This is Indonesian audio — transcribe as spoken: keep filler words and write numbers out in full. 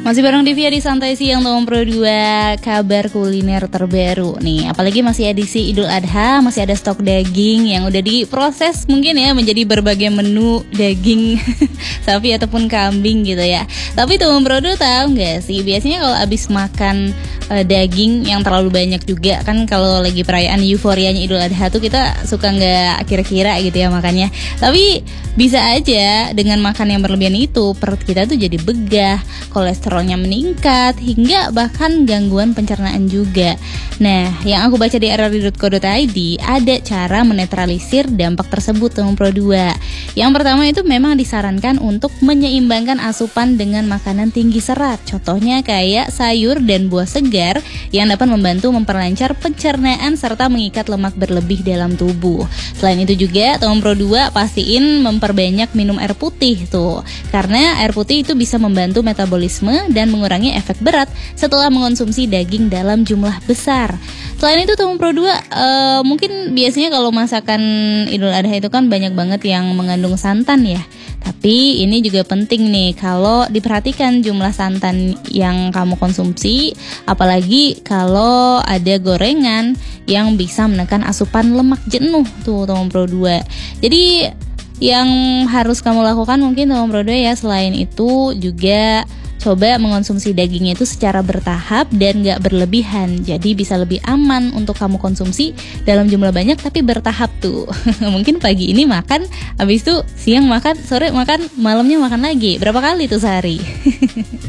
Masih bareng Divya di Santai Siang Tom Pro dua, kabar kuliner terbaru nih. Apalagi masih edisi Idul Adha, masih ada stok daging yang udah diproses mungkin ya menjadi berbagai menu daging sapi ataupun kambing gitu ya. Tapi Tom Pro dua tahu nggak sih, biasanya kalau abis makan uh, daging yang terlalu banyak juga kan, kalau lagi perayaan euforianya Idul Adha tuh kita suka nggak kira-kira gitu ya makannya. Tapi bisa aja dengan makan yang berlebihan itu perut kita tuh jadi begah, kolesterolnya meningkat, hingga bahkan gangguan pencernaan juga. Nah, yang aku baca di r r d dot co dot i d ada cara menetralisir dampak tersebut Tom Pro dua. Yang pertama itu memang disarankan untuk menyeimbangkan asupan dengan makanan tinggi serat. Contohnya kayak sayur dan buah segar yang dapat membantu memperlancar pencernaan serta mengikat lemak berlebih dalam tubuh. Selain itu juga Tom Pro dua pastiin memperbanyak minum air putih tuh, karena air putih itu bisa membantu metabolisme dan mengurangi efek berat setelah mengonsumsi daging dalam jumlah besar. Selain itu Tom Pro dua uh, mungkin biasanya kalau masakan Idul Adha itu kan banyak banget yang mengandung santan ya. Tapi ini juga penting nih kalau diperhatikan jumlah santan yang kamu konsumsi, apalagi kalau ada gorengan yang bisa menekan asupan lemak jenuh tuh Tom Pro dua. Jadi yang harus kamu lakukan mungkin Tom Pro dua ya, selain itu juga coba mengonsumsi dagingnya itu secara bertahap dan gak berlebihan. Jadi bisa lebih aman untuk kamu konsumsi dalam jumlah banyak tapi bertahap tuh. Mungkin pagi ini makan, habis itu siang makan, sore makan, malamnya makan lagi. Berapa kali tuh sehari?